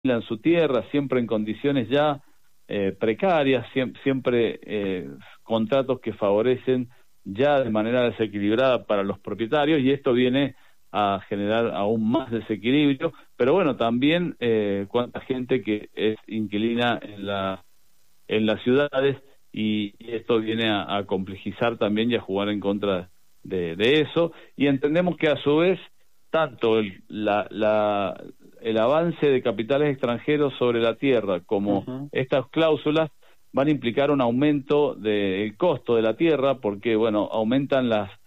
en su tierra, siempre en condiciones ya precarias, siempre contratos que favorecen ya de manera desequilibrada para los propietarios, y esto viene a generar aún más desequilibrio, pero bueno, también cuánta gente que es inquilina en las ciudades, y esto viene a complejizar también y a jugar en contra de eso, y entendemos que a su vez tanto el avance de capitales extranjeros sobre la tierra como estas cláusulas van a implicar un aumento del costo de la tierra, porque bueno, aumentan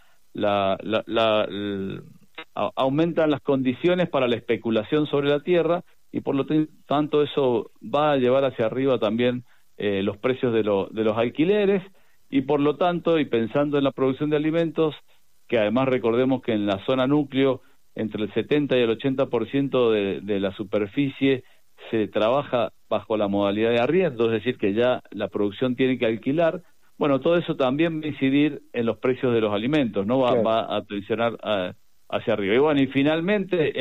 aumentan las condiciones para la especulación sobre la tierra, y por lo tanto eso va a llevar hacia arriba también los precios de los alquileres, y por lo tanto, y pensando en la producción de alimentos, que además recordemos que en la zona núcleo entre el 70 y el 80% de la superficie se trabaja bajo la modalidad de arriendo, es decir, que ya la producción tiene que alquilar. Bueno, todo eso también va a incidir en los precios de los alimentos, ¿no? Va a tensionar hacia arriba. Y bueno, y finalmente,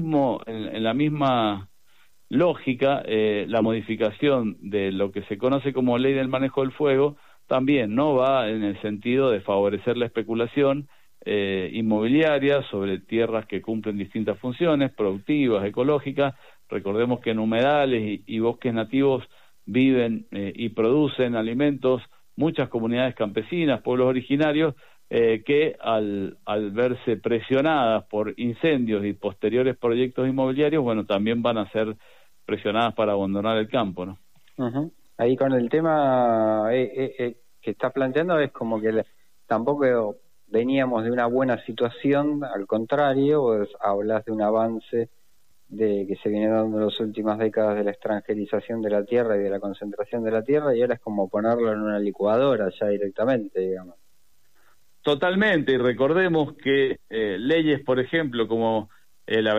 en la misma lógica, la modificación de lo que se conoce como ley del manejo del fuego también no va en el sentido de favorecer la especulación inmobiliaria sobre tierras que cumplen distintas funciones, productivas, ecológicas. Recordemos que en humedales y bosques nativos viven y producen alimentos muchas comunidades campesinas, pueblos originarios, que al verse presionadas por incendios y posteriores proyectos inmobiliarios, bueno, también van a ser presionadas para abandonar el campo, ¿no? Ahí con el tema que estás planteando es como que tampoco veníamos de una buena situación, al contrario, vos hablas de un avance de que se viene dando en las últimas décadas de la extranjerización de la tierra y de la concentración de la tierra, y ahora es como ponerlo en una licuadora ya directamente, digamos. Totalmente, y recordemos que leyes, por ejemplo, como la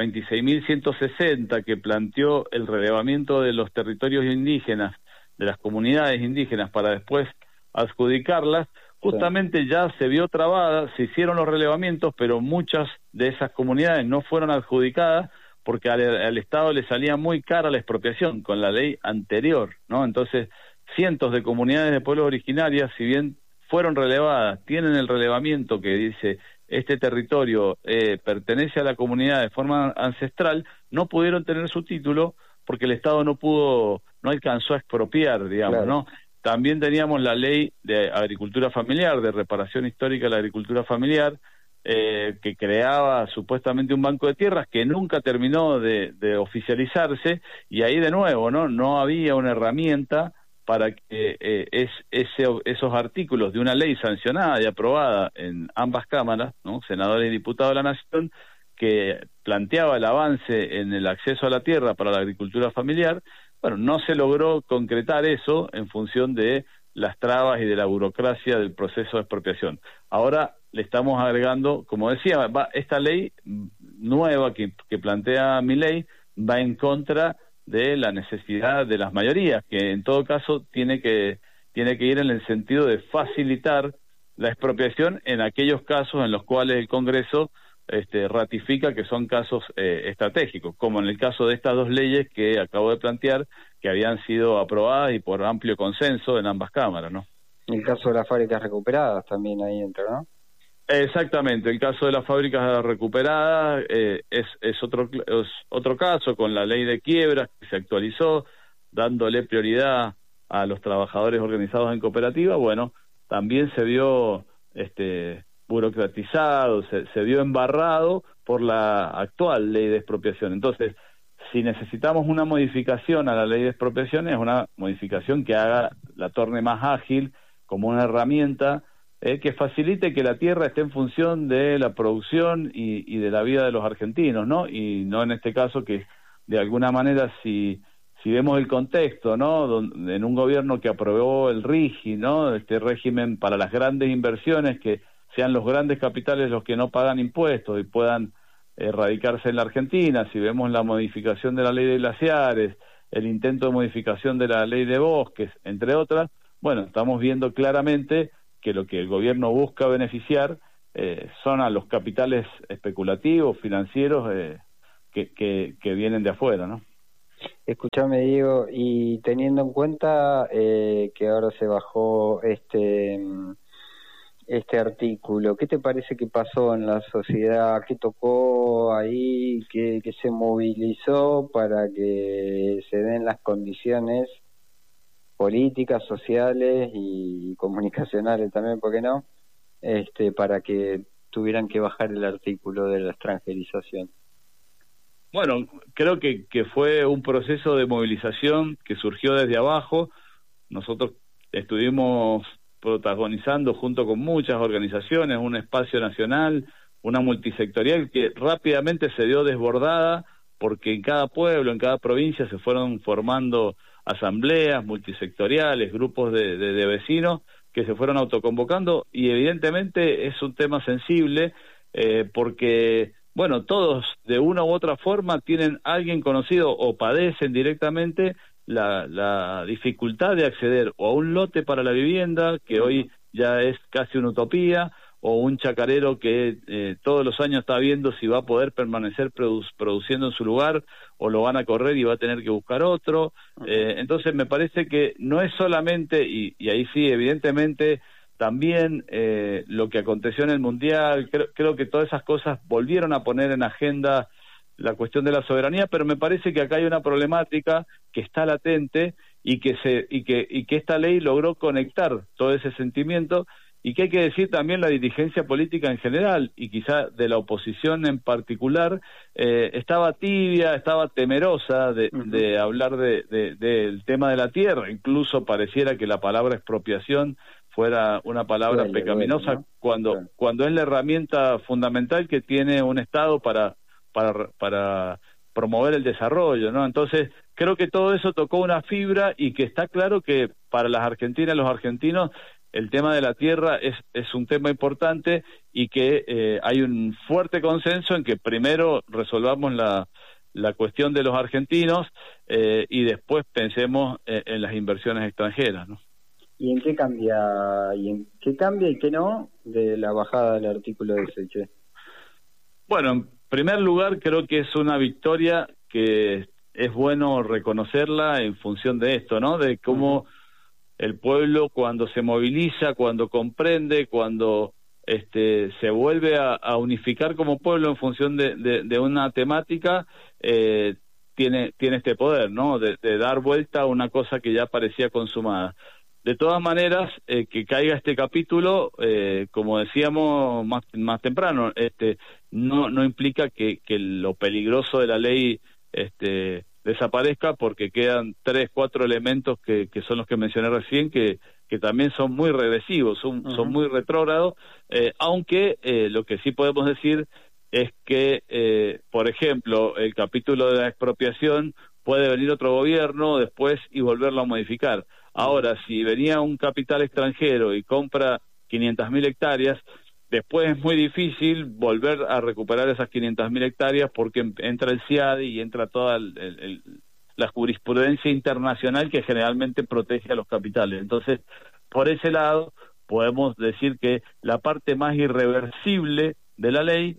26.160, que planteó el relevamiento de los territorios indígenas, de las comunidades indígenas, para después adjudicarlas, justamente ya se vio trabada, se hicieron los relevamientos, pero muchas de esas comunidades no fueron adjudicadas porque al Estado le salía muy cara la expropiación con la ley anterior, ¿no? Entonces, cientos de comunidades de pueblos originarias, si bien fueron relevadas, tienen el relevamiento que dice este territorio pertenece a la comunidad de forma ancestral, no pudieron tener su título porque el Estado no alcanzó a expropiar, digamos, ¿no? También teníamos la ley de agricultura familiar, de reparación histórica de la agricultura familiar, que creaba supuestamente un banco de tierras que nunca terminó de oficializarse, y ahí de nuevo, no había una herramienta para que esos artículos de una ley sancionada y aprobada en ambas cámaras, ¿no? Senadores y diputados de la Nación, que planteaba el avance en el acceso a la tierra para la agricultura familiar. Bueno, no se logró concretar eso en función de las trabas y de la burocracia del proceso de expropiación. Ahora le estamos agregando, como decía, esta ley nueva que plantea mi ley va en contra de la necesidad de las mayorías, que en todo caso tiene que ir en el sentido de facilitar la expropiación en aquellos casos en los cuales el Congreso ratifica que son casos estratégicos, como en el caso de estas dos leyes que acabo de plantear, que habían sido aprobadas y por amplio consenso en ambas cámaras, ¿no? El caso de las fábricas recuperadas también ahí entra, ¿no? Exactamente, el caso de las fábricas recuperadas es otro caso, con la ley de quiebras que se actualizó, dándole prioridad a los trabajadores organizados en cooperativa. Bueno, también se vio burocratizado, se vio embarrado por la actual ley de expropiación. Entonces, si necesitamos una modificación a la ley de expropiación, es una modificación que la torne más ágil, como una herramienta que facilite que la tierra esté en función de la producción y de la vida de los argentinos, ¿no? Y no en este caso que, de alguna manera, si vemos el contexto, ¿no? En un gobierno que aprobó el RIGI, ¿no? Este régimen para las grandes inversiones, que sean los grandes capitales los que no pagan impuestos y puedan radicarse en la Argentina. Si vemos la modificación de la ley de glaciares, el intento de modificación de la ley de bosques, entre otras, bueno, estamos viendo claramente que lo que el gobierno busca beneficiar son a los capitales especulativos, financieros, que vienen de afuera, ¿no? Escúchame, Diego, y teniendo en cuenta que ahora se bajó este artículo, ¿qué te parece que pasó en la sociedad? ¿Qué tocó ahí? ¿Qué se movilizó para que se den las condiciones políticas, sociales y comunicacionales también, ¿por qué no? Para que tuvieran que bajar el artículo de la extranjerización. Bueno, creo que fue un proceso de movilización que surgió desde abajo. Nosotros estuvimos protagonizando junto con muchas organizaciones un espacio nacional, una multisectorial que rápidamente se dio desbordada porque en cada pueblo, en cada provincia se fueron formando asambleas multisectoriales, grupos de vecinos que se fueron autoconvocando y evidentemente es un tema sensible porque, bueno, todos de una u otra forma tienen alguien conocido o padecen directamente la dificultad de acceder o a un lote para la vivienda, que hoy ya es casi una utopía, o un chacarero que todos los años está viendo si va a poder permanecer produciendo en su lugar o lo van a correr y va a tener que buscar otro. Entonces me parece que no es solamente, y ahí sí, evidentemente, también lo que aconteció en el Mundial, creo que todas esas cosas volvieron a poner en agenda la cuestión de la soberanía, pero me parece que acá hay una problemática que está latente y que esta ley logró conectar todo ese sentimiento y que hay que decir también la dirigencia política en general y quizá de la oposición en particular estaba tibia, estaba temerosa de hablar del tema de la tierra, incluso pareciera que la palabra expropiación fuera una palabra pecaminosa, ¿no? Cuando es la herramienta fundamental que tiene un Estado para promover el desarrollo, ¿no? Entonces, creo que todo eso tocó una fibra y que está claro que para las argentinas y los argentinos el tema de la tierra es un tema importante y que hay un fuerte consenso en que primero resolvamos la cuestión de los argentinos y después pensemos en las inversiones extranjeras, ¿no? ¿Y en qué cambia y qué no de la bajada del artículo de Seche? Bueno, en primer lugar creo que es una victoria que es bueno reconocerla en función de esto, ¿no? De cómo el pueblo cuando se moviliza, cuando comprende, cuando se vuelve a unificar como pueblo en función de una temática, tiene este poder, ¿no? De dar vuelta a una cosa que ya parecía consumada. De todas maneras, que caiga este capítulo, como decíamos más temprano, no implica que lo peligroso de la ley desaparezca, porque quedan 3, 4 elementos que son los que mencioné recién, que también son muy regresivos, son muy retrógrados, aunque lo que sí podemos decir es que, por ejemplo, el capítulo de la expropiación puede venir otro gobierno después y volverlo a modificar. Ahora, si venía un capital extranjero y compra 500.000 hectáreas, después es muy difícil volver a recuperar esas 500.000 hectáreas porque entra el CIADI y entra toda la jurisprudencia internacional que generalmente protege a los capitales. Entonces, por ese lado, podemos decir que la parte más irreversible de la ley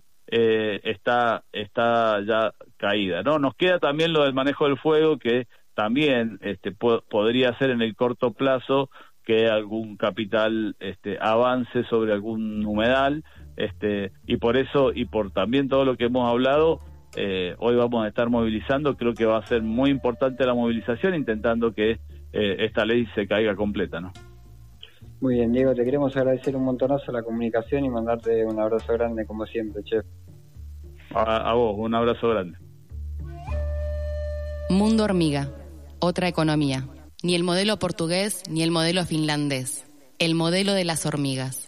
está ya caída, ¿no? Nos queda también lo del manejo del fuego, que también podría ser en el corto plazo que algún capital avance sobre algún humedal, y por eso y por también todo lo que hemos hablado, hoy vamos a estar movilizando. Creo que va a ser muy importante la movilización, intentando que esta ley se caiga completa, ¿no? Muy bien, Diego, te queremos agradecer un montonazo la comunicación y mandarte un abrazo grande como siempre, chef. A vos, un abrazo grande. Mundo Hormiga, otra economía. Ni el modelo portugués ni el modelo finlandés. El modelo de las hormigas.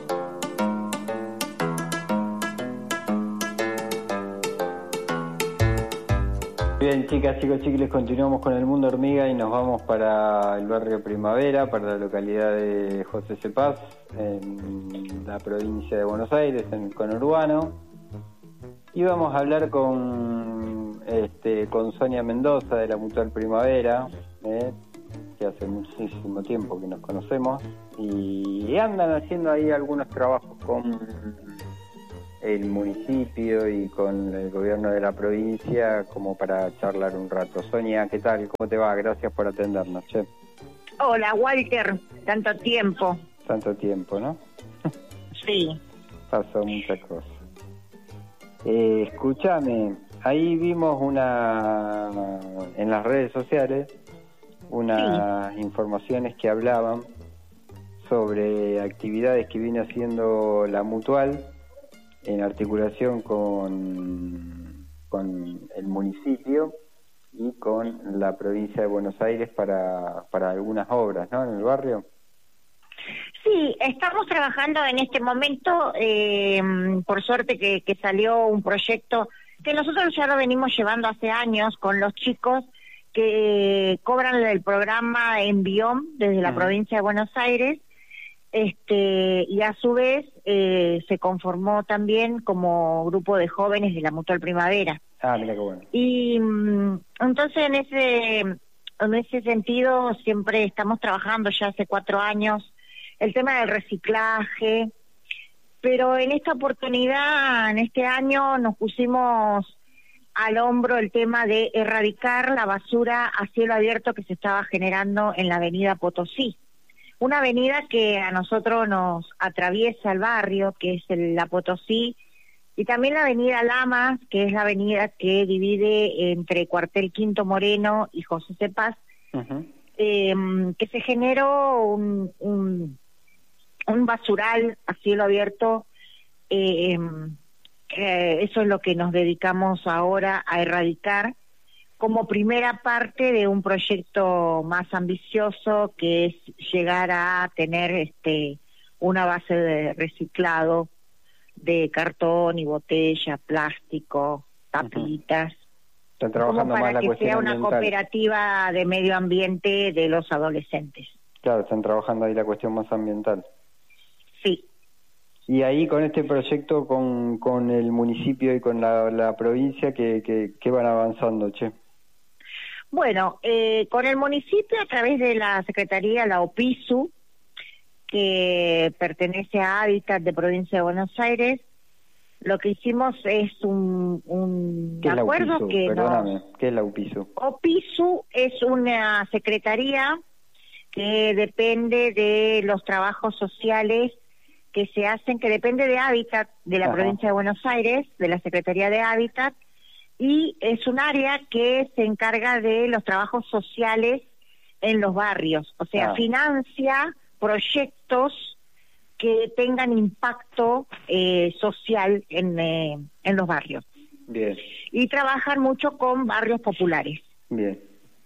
Bien, chicas, chicos, chiquiles, continuamos con el Mundo Hormiga y nos vamos para el barrio Primavera, para la localidad de José Cepaz, en la provincia de Buenos Aires, en el conurbano. Y vamos a hablar con Sonia Mendoza de la Mutual Primavera, que hace muchísimo tiempo que nos conocemos, y andan haciendo ahí algunos trabajos con el municipio y con el gobierno de la provincia como para charlar un rato. Sonia, ¿qué tal? ¿Cómo te va? Gracias por atendernos, che. Hola, Walter, tanto tiempo. Tanto tiempo, ¿no? Sí. Pasó muchas cosas. Escúchame, ahí vimos en las redes sociales unas informaciones que hablaban sobre actividades que viene haciendo la Mutual en articulación con el municipio y con la provincia de Buenos Aires para algunas obras, ¿no? En el barrio. Sí, estamos trabajando en este momento, por suerte que salió un proyecto que nosotros ya lo venimos llevando hace años con los chicos que cobran el programa Envión desde la provincia de Buenos Aires, y a su vez se conformó también como grupo de jóvenes de la Mutual Primavera. Ah, mira qué bueno. Y entonces en ese sentido siempre estamos trabajando ya hace 4 años el tema del reciclaje, pero en esta oportunidad, en este año, nos pusimos al hombro el tema de erradicar la basura a cielo abierto que se estaba generando en la avenida Potosí. Una avenida que a nosotros nos atraviesa el barrio, que es la Potosí, y también la avenida Lamas, que es la avenida que divide entre Cuartel Quinto Moreno y José C. Paz, que se generó un basural a cielo abierto. Eso es lo que nos dedicamos ahora a erradicar como primera parte de un proyecto más ambicioso, que es llegar a tener una base de reciclado de cartón y botella, plástico, tapitas, Están trabajando como más la para que cuestión sea una ambiental. cooperativa de medio ambiente de los adolescentes. Claro, están trabajando ahí la cuestión más ambiental. Sí. Y ahí con este proyecto, con el municipio y con la provincia, ¿qué van avanzando, che? Bueno, con el municipio a través de la Secretaría, la OPISU, que pertenece a Hábitat de Provincia de Buenos Aires, lo que hicimos es un ¿Qué es la acuerdo UPISU? que Perdóname, ¿qué es la UPISU? OPISU es una secretaría que depende de los trabajos sociales que se hacen, que depende de Hábitat de la provincia de Buenos Aires, de la Secretaría de Hábitat, y es un área que se encarga de los trabajos sociales en los barrios, o sea, financia proyectos que tengan impacto social en los barrios. Bien. Y trabajan mucho con barrios populares. Bien.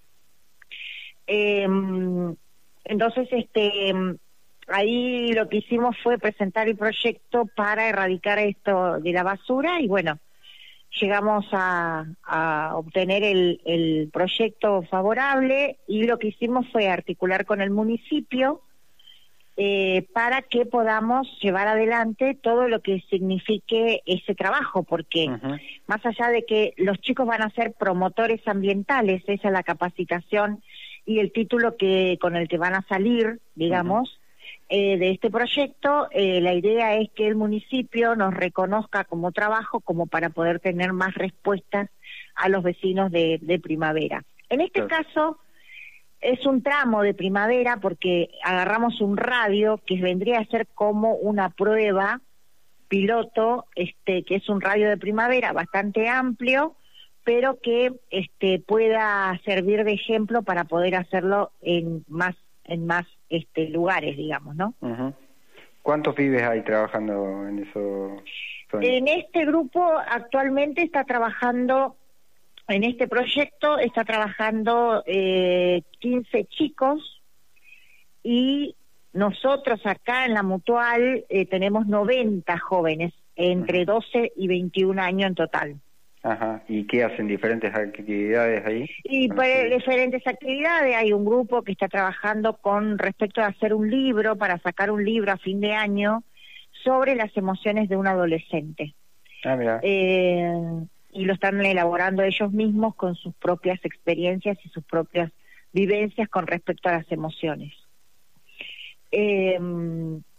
Entonces, ahí lo que hicimos fue presentar el proyecto para erradicar esto de la basura y bueno, llegamos a obtener el proyecto favorable y lo que hicimos fue articular con el municipio para que podamos llevar adelante todo lo que signifique ese trabajo, porque más allá de que los chicos van a ser promotores ambientales, esa es la capacitación y el título con el que van a salir, digamos, de este proyecto, la idea es que el municipio nos reconozca como trabajo como para poder tener más respuestas a los vecinos de Primavera. En este caso es un tramo de Primavera porque agarramos un radio que vendría a ser como una prueba piloto, que es un radio de Primavera bastante amplio, pero que pueda servir de ejemplo para poder hacerlo en más lugares, digamos, ¿no? ¿Cuántos pibes hay trabajando en eso, Sonia? En este grupo actualmente está trabajando, en este proyecto está trabajando 15 chicos y nosotros acá en la Mutual tenemos 90 jóvenes, entre 12 y 21 años en total. ¿Y qué hacen? ¿Diferentes actividades ahí? Y para diferentes actividades, hay un grupo que está trabajando con respecto a hacer un libro, para sacar un libro a fin de año, sobre las emociones de un adolescente. Mira. Y lo están elaborando ellos mismos con sus propias experiencias y sus propias vivencias con respecto a las emociones. Y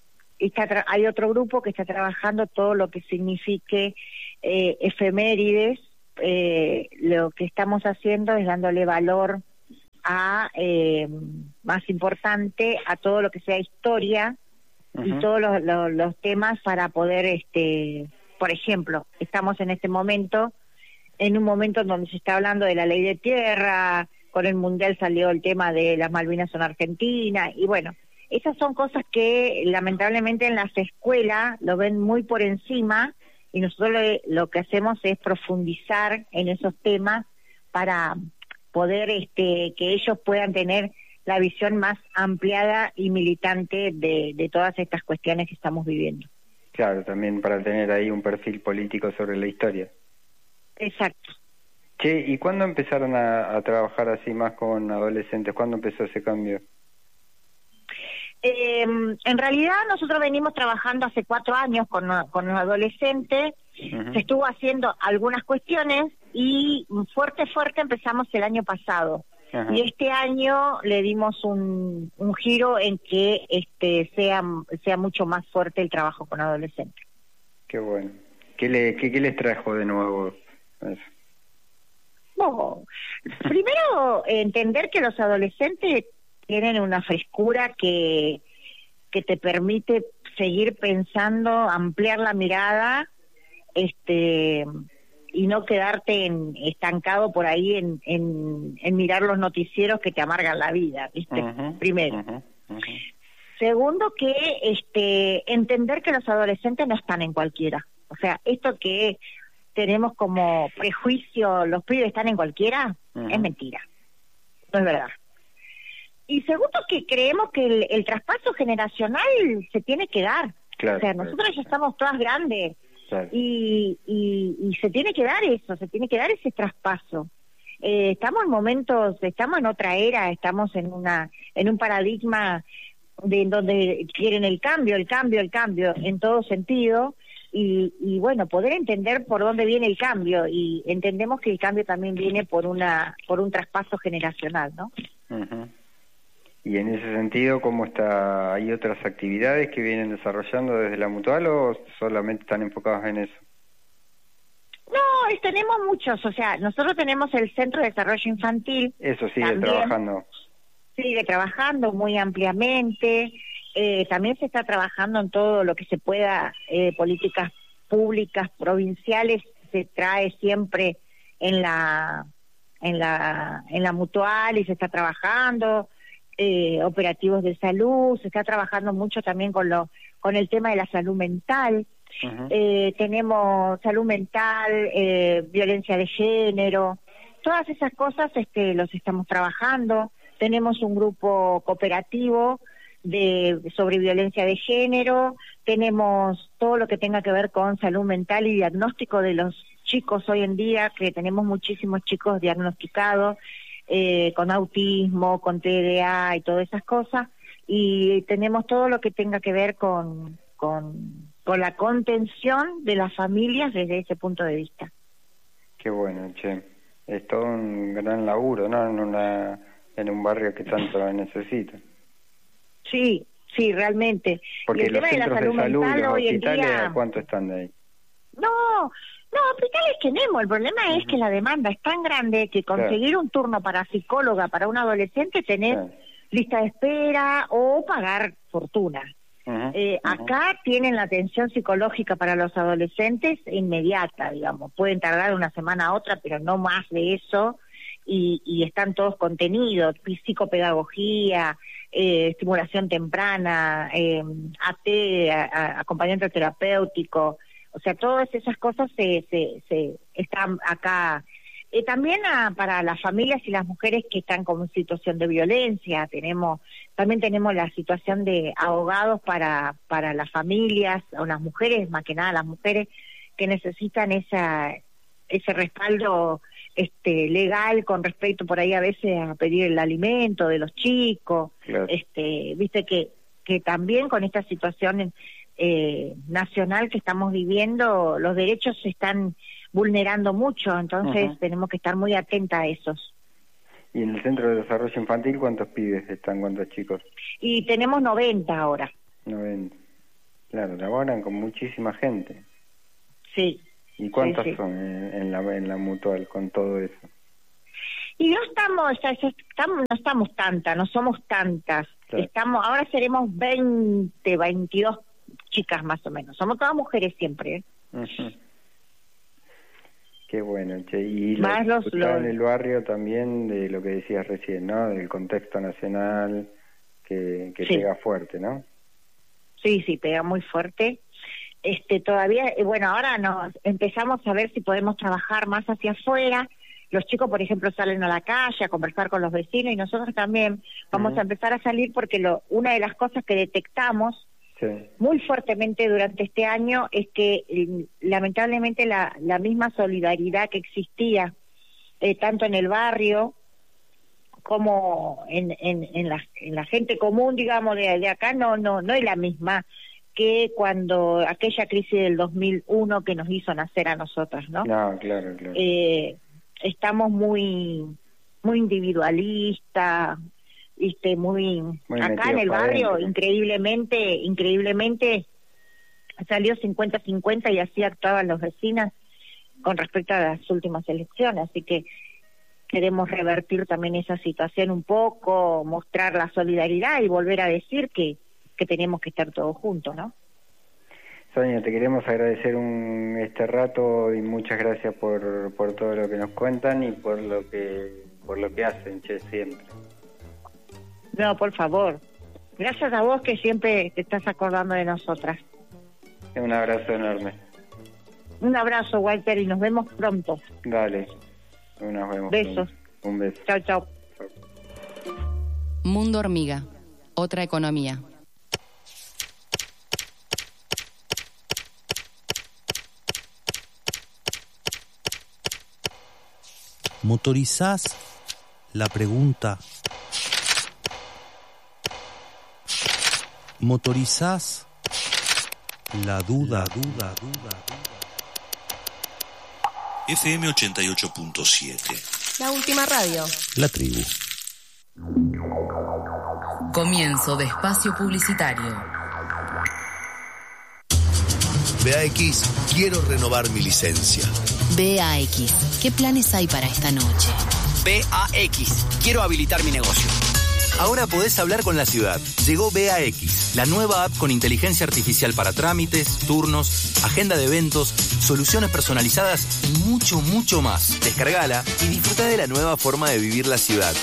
hay otro grupo que está trabajando todo lo que signifique efemérides. Lo que estamos haciendo es dándole valor a, más importante, a todo lo que sea historia y todos los temas para poder, por ejemplo, estamos en este momento, en un momento en donde se está hablando de la ley de tierra, con el Mundial salió el tema de las Malvinas son Argentina, y bueno, esas son cosas que lamentablemente en las escuelas lo ven muy por encima, y nosotros lo que hacemos es profundizar en esos temas para poder que ellos puedan tener la visión más ampliada y militante de todas estas cuestiones que estamos viviendo. Claro, también para tener ahí un perfil político sobre la historia. Exacto. Che, ¿y cuándo empezaron a trabajar así más con adolescentes? ¿Cuándo empezó ese cambio? En realidad nosotros venimos trabajando hace 4 años con los adolescentes. Se estuvo haciendo algunas cuestiones y fuerte empezamos el año pasado. Y este año le dimos un giro en que sea mucho más fuerte el trabajo con adolescentes. Qué bueno. ¿Qué les trajo de nuevo eso? No, primero entender que los adolescentes tienen una frescura que te permite seguir pensando, ampliar la mirada, y no quedarte estancado por ahí en mirar los noticieros que te amargan la vida, ¿viste? Primero. Segundo, que entender que los adolescentes no están en cualquiera. O sea, esto que tenemos como prejuicio, los pibes están en cualquiera, es mentira. No es verdad. Y segundo, que creemos que el traspaso generacional se tiene que dar. Claro, o sea, nosotros ya estamos todas grandes. Claro. Y se tiene que dar eso, se tiene que dar ese traspaso. Estamos en otra era, estamos en un paradigma de donde quieren el cambio en todo sentido, y bueno, poder entender por dónde viene el cambio, y entendemos que el cambio también viene por un traspaso generacional, ¿no? Y en ese sentido, ¿cómo está? ¿Hay otras actividades que vienen desarrollando desde la Mutual o solamente están enfocados en eso? No, tenemos muchos, o sea, nosotros tenemos el Centro de Desarrollo Infantil. Eso sigue también trabajando. Sigue trabajando muy ampliamente. También se está trabajando en todo lo que se pueda, políticas públicas provinciales, se trae siempre en la Mutual y se está trabajando. Operativos de salud, se está trabajando mucho también con el tema de la salud mental. Tenemos salud mental, violencia de género, todas esas cosas los estamos trabajando. Tenemos un grupo cooperativo sobre violencia de género, tenemos todo lo que tenga que ver con salud mental y diagnóstico de los chicos hoy en día, que tenemos muchísimos chicos diagnosticados con autismo, con TDA y todas esas cosas, y tenemos todo lo que tenga que ver con la contención de las familias desde ese punto de vista. Qué bueno, che. Es todo un gran laburo, ¿no? En un barrio que tanto lo necesita. Sí, realmente. Porque los centros de salud y los hospitales, día... ¿a cuánto están de ahí? No, hospitales tenemos. El problema es que la demanda es tan grande que conseguir un turno para psicóloga para un adolescente, tener lista de espera o pagar fortuna. Acá tienen la atención psicológica para los adolescentes inmediata, digamos. Pueden tardar una semana a otra, pero no más de eso. Y están todos contenidos, psicopedagogía, estimulación temprana, acompañamiento terapéutico. O sea, todas esas cosas se están acá. También para las familias y las mujeres que están como en situación de violencia, también tenemos la situación de abogados para las familias, o las mujeres, más que nada las mujeres que necesitan ese respaldo legal con respecto por ahí a veces a pedir el alimento de los chicos. Claro. Viste que también con esta situación nacional que estamos viviendo, los derechos se están vulnerando mucho, entonces tenemos que estar muy atentas a esos. ¿Y en el Centro de Desarrollo Infantil cuántos pibes están, cuántos chicos? Y tenemos 90 ahora. 90. Claro, laboran con muchísima gente. Sí. ¿Y cuántas sí. son en la mutual con todo eso? Y no estamos tantas, no somos tantas. Claro. Ahora seremos 20, 22 chicas más o menos. Somos todas mujeres siempre, ¿eh? Uh-huh. Qué bueno, che. Y más en el barrio también, de lo que decías recién, ¿no? Del contexto nacional que sí. pega fuerte, ¿no? Sí, pega muy fuerte. Todavía, bueno, ahora empezamos a ver si podemos trabajar más hacia afuera. Los chicos, por ejemplo, salen a la calle a conversar con los vecinos y nosotros también vamos a empezar a salir porque una de las cosas que detectamos muy fuertemente durante este año es que lamentablemente la misma solidaridad que existía tanto en el barrio como en la gente común, digamos, de acá, no es la misma que cuando aquella crisis del 2001 que nos hizo nacer a nosotras, ¿no? No, claro. Estamos muy individualistas, muy acá en el barrio, adentro. increíblemente salió 50-50 y así actuaban los vecinos con respecto a las últimas elecciones, así que queremos revertir también esa situación un poco, mostrar la solidaridad y volver a decir que tenemos que estar todos juntos, ¿no? Sonia, te queremos agradecer este rato y muchas gracias por todo lo que nos cuentan y por lo que hacen, che, siempre. No, por favor. Gracias a vos que siempre te estás acordando de nosotras. Un abrazo enorme. Un abrazo, Walter, y nos vemos pronto. Dale, nos vemos. Besos. Pronto. Un beso. Chao. Mundo Hormiga, otra economía. ¿Motorizás? La pregunta. ¿Motorizás? La duda. FM 88.7. La última radio. La tribu. Comienzo de espacio publicitario. BAX, quiero renovar mi licencia. BAX, ¿qué planes hay para esta noche? BAX, quiero habilitar mi negocio. Ahora podés hablar con la ciudad. Llegó BAX, la nueva app con inteligencia artificial para trámites, turnos, agenda de eventos, soluciones personalizadas y mucho más. Descargala y disfruta de la nueva forma de vivir la ciudad.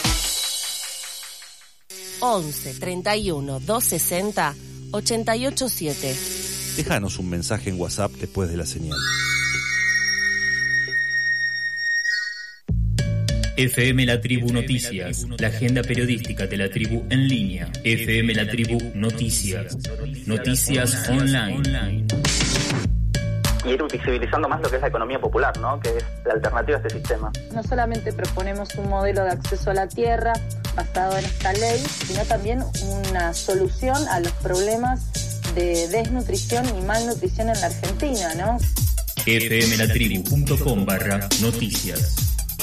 11 31 260 887. Déjanos un mensaje en WhatsApp después de la señal. FM La Tribu Noticias, la agenda periodística de la tribu en línea. FM La Tribu Noticias, noticias online. Y ir visibilizando más lo que es la economía popular, ¿no? Que es la alternativa a este sistema. No solamente proponemos un modelo de acceso a la tierra basado en esta ley, sino también una solución a los problemas de desnutrición y malnutrición en la Argentina, ¿no? fmlatribu.com/noticias.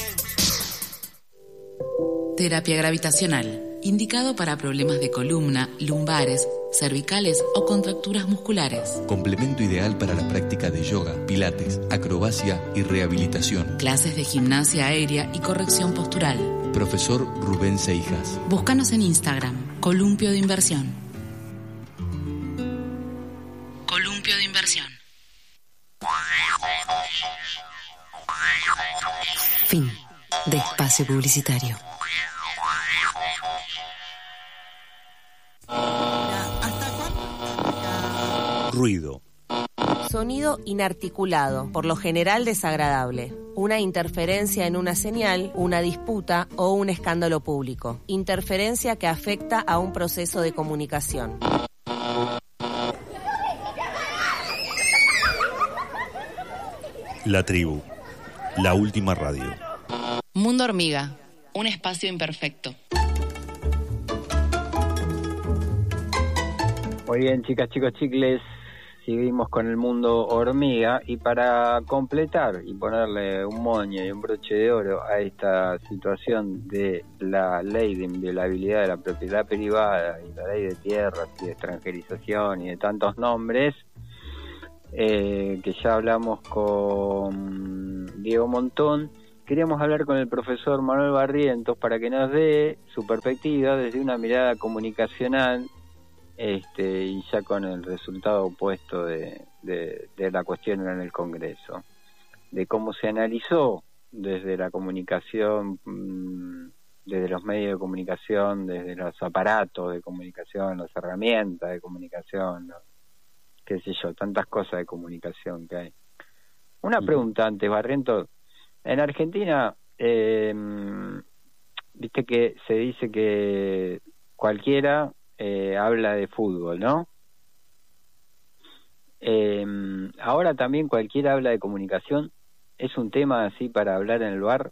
Terapia gravitacional, indicado para problemas de columna, lumbares, cervicales o contracturas musculares. Complemento ideal para la práctica de yoga, pilates, acrobacia y rehabilitación. Clases de gimnasia aérea y corrección postural. Profesor Rubén Seijas. Búscanos en Instagram, Columpio de Inversión. Columpio de Inversión. Fin de espacio publicitario. Ruido. Sonido inarticulado, por lo general desagradable. Una interferencia en una señal, una disputa o un escándalo público. Interferencia que afecta a un proceso de comunicación. La tribu. La última radio. Mundo Hormiga, un espacio imperfecto. Muy bien, chicas, chicos, chicles. seguimos con el mundo hormiga, y para completar y ponerle un moño y un broche de oro a esta situación de la ley de inviolabilidad de la propiedad privada y la ley de tierras y de extranjerización y de tantos nombres, que ya hablamos con Diego Montón, queríamos hablar con el profesor Manuel Barrientos para que nos dé su perspectiva desde una mirada comunicacional, y ya con el resultado opuesto de la cuestión en el Congreso, de cómo se analizó desde la comunicación, desde los medios de comunicación, desde los aparatos de comunicación, las herramientas de comunicación, qué sé yo, tantas cosas de comunicación que hay. Una pregunta antes, Barrientos. En Argentina, viste que se dice que cualquiera habla de fútbol, ¿no? Ahora también cualquiera habla de comunicación. ¿Es un tema así para hablar en el bar?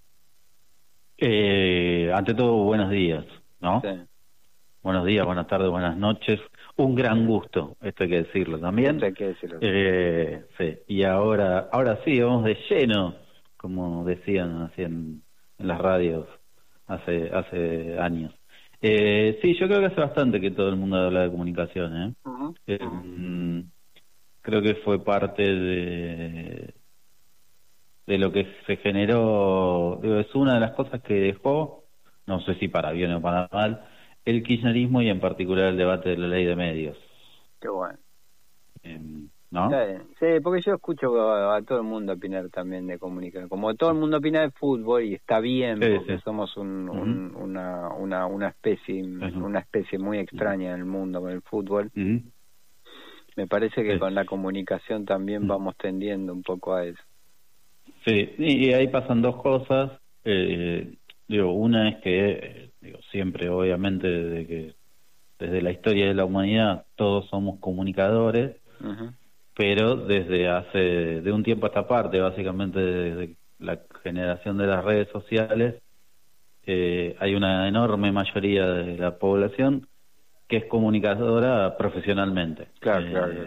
Ante todo, buenos días, ¿no? Sí. Buenos días, buenas tardes, buenas noches. Un gran gusto, esto hay que decirlo también. Esto hay que decirlo. Sí. Y ahora sí, vamos de lleno, como decían así en las radios hace años. Sí, yo creo que hace bastante que todo el mundo habla de comunicación, ¿eh? Uh-huh. Creo que fue parte de lo que se generó, es una de las cosas que dejó, no sé si para bien o para mal, el kirchnerismo y en particular el debate de la ley de medios. Qué bueno. ¿No? Sí, porque yo escucho a todo el mundo opinar también de comunicación. Como todo el mundo opina de fútbol, y está bien, porque somos una especie muy extraña en el mundo con el fútbol. Me parece que con la comunicación también vamos tendiendo un poco a eso. Sí, y ahí pasan dos cosas. Una es que, siempre, obviamente, desde la historia de la humanidad, todos somos comunicadores. Uh-huh. Pero de un tiempo a esta parte, básicamente desde la generación de las redes sociales, hay una enorme mayoría de la población que es comunicadora profesionalmente. Claro.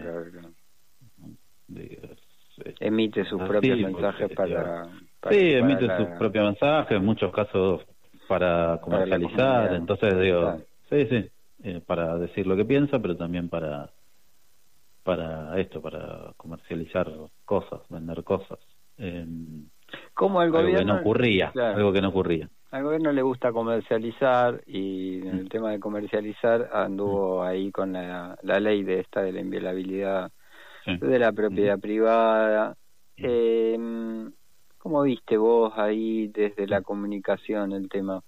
Emite sus propios mensajes para emite sus propios mensajes, en muchos casos para comercializar, entonces para decir lo que piensa, pero también para comercializar cosas, vender cosas. Como el gobierno, algo que no ocurría. Al gobierno le gusta comercializar, y en el tema de comercializar anduvo ahí con la ley de la inviolabilidad de la propiedad privada. ¿Cómo viste vos ahí desde la comunicación el tema?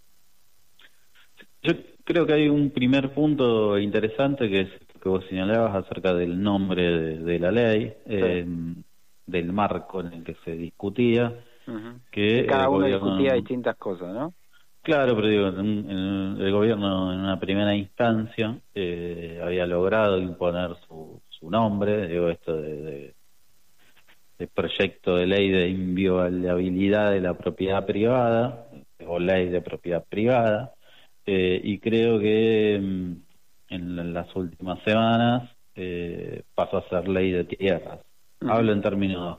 Yo creo que hay un primer punto interesante que es que vos señalabas acerca del nombre de la ley, del marco en el que se discutía. Uh-huh. Que cada uno discutía distintas cosas, ¿no? Claro, pero el gobierno en una primera instancia había logrado imponer su nombre, esto de proyecto de ley de inviolabilidad de la propiedad privada, o ley de propiedad privada, y creo que en las últimas semanas pasó a ser ley de tierras. Uh-huh. Hablo en términos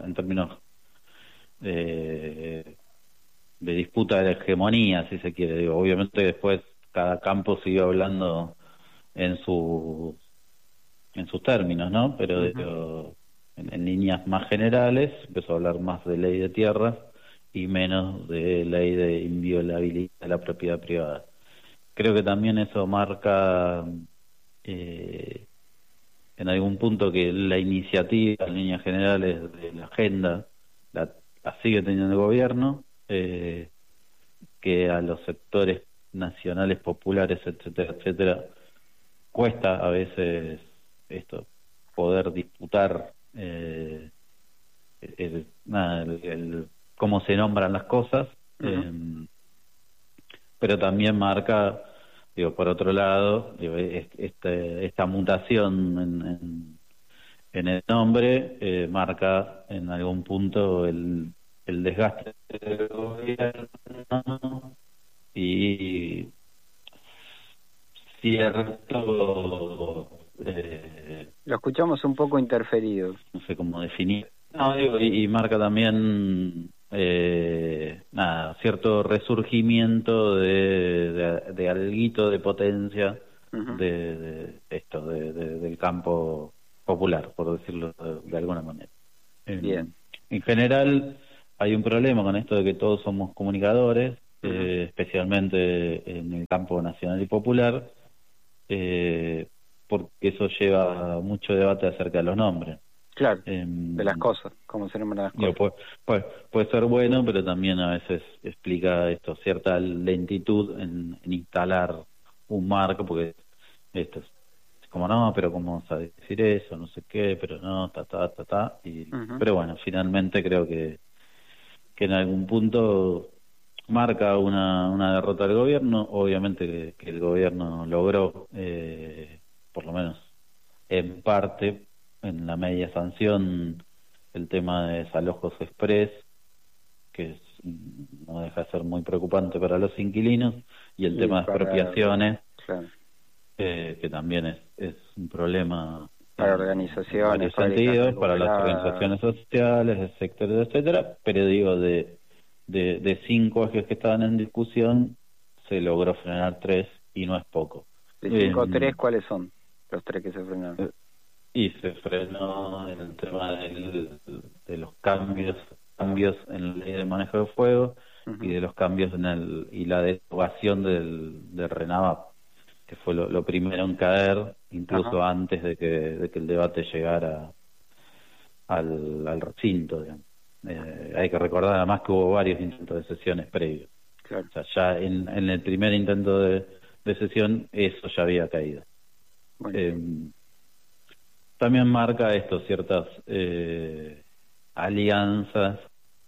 de disputa de la hegemonía, si se quiere. Obviamente después cada campo siguió hablando en sus términos, ¿no? Pero uh-huh. En líneas más generales empezó a hablar más de ley de tierras y menos de ley de inviolabilidad de la propiedad privada. Creo que también eso marca en algún punto que la iniciativa en líneas generales de la agenda la sigue teniendo el gobierno, que a los sectores nacionales, populares, etcétera, cuesta a veces poder disputar cómo se nombran las cosas. Uh-huh. Pero también marca, por otro lado, esta mutación en el nombre marca en algún punto el desgaste del gobierno y cierto Lo escuchamos un poco interferido. No sé cómo definir. No, digo, y marca también cierto resurgimiento de alguito de potencia de esto, del campo popular, por decirlo de alguna manera. Bien. En general hay un problema con esto de que todos somos comunicadores, especialmente en el campo nacional y popular, porque eso lleva mucho debate acerca de los nombres. Claro, de las cosas, cómo se nombran las cosas. Puede ser bueno, pero también a veces explica esto, cierta lentitud en instalar un marco, porque esto es como, no, pero cómo vamos a decir eso, no sé qué, pero no, pero bueno, finalmente creo que en algún punto marca una derrota del gobierno. Obviamente que el gobierno logró, por lo menos en parte, en la media sanción, el tema de desalojos express, que no deja de ser muy preocupante para los inquilinos, y el tema de expropiaciones, claro, que también es un problema para organizaciones, en varios sentidos, para las organizaciones sociales, de sectores, etcétera, pero digo, de 5 ejes que estaban en discusión, se logró frenar 3, y no es poco. ¿De 5 o 3 cuáles son los 3 que se frenaron? Y se frenó el tema de los cambios en la ley de manejo de fuego, y de los cambios y la derogación del RENAVAP, que fue lo primero en caer, incluso antes de que el debate llegara al recinto, digamos. Hay que recordar además que hubo varios intentos de sesiones previos. Claro. O sea, ya en el primer intento de sesión eso ya había caído. Bueno. También marca esto, ciertas alianzas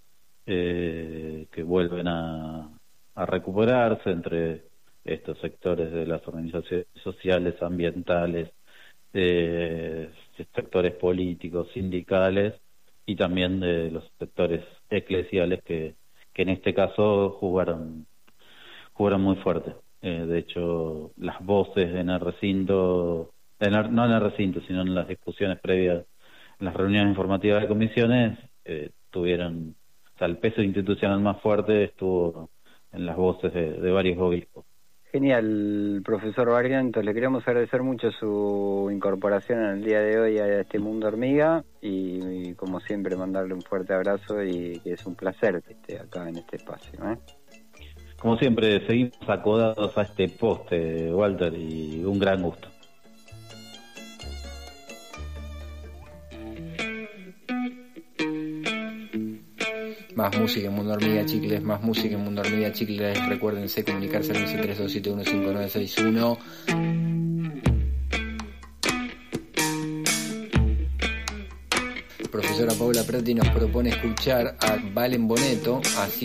que vuelven a recuperarse entre estos sectores de las organizaciones sociales, ambientales, sectores políticos, sindicales, y también de los sectores eclesiales que en este caso jugaron muy fuerte. De hecho, las voces en el recinto, no en el recinto, sino en las discusiones previas, en las reuniones informativas de comisiones, tuvieron, o sea, el peso institucional más fuerte estuvo en las voces de varios obispos. Genial, profesor Barrientos, le queremos agradecer mucho su incorporación en el día de hoy a este Mundo Hormiga, y como siempre mandarle un fuerte abrazo, y que es un placer que esté acá en este espacio, Como siempre, seguimos acodados a este poste, Walter, y un gran gusto. Más música en Mundo Hormiga Chicles, más música en Mundo Hormiga Chicles. Recuérdense comunicarse al 1132715961. Profesora Paula Prati nos propone escuchar a Valen Boneto haciendo